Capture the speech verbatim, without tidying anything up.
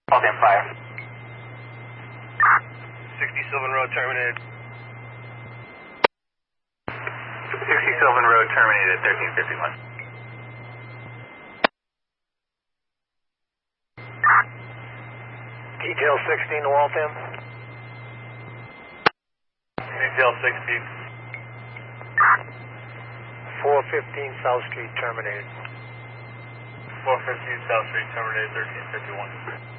Waltham Fire. sixty Sylvan Road terminated. sixty Sylvan Road terminated at thirteen fifty-one. Detail sixteen to Waltham. Detail sixteen. four fifteen South Street terminated. four fifteen South Street terminated, thirteen fifty-one.